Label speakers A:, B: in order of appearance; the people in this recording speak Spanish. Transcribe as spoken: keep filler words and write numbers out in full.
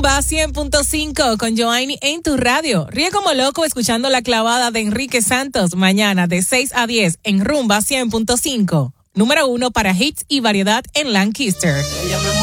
A: Rumba cien punto cinco con Joanny en tu radio. Ríe como loco escuchando la clavada de Enrique Santos mañana de seis a diez en Rumba cien punto cinco. Número uno para hits y variedad en Lancaster.